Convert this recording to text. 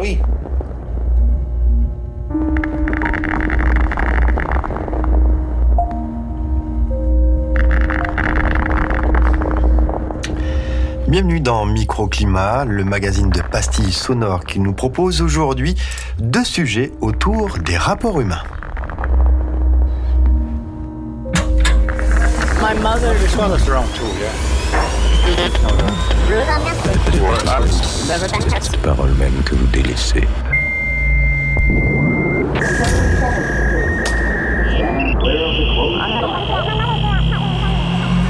Oui. Bienvenue dans Microclimat, le magazine de pastilles sonores qui nous propose aujourd'hui 2 sujets autour des rapports humains. My mother. This one is wrong too, yeah. Ces paroles même que vous délaissez.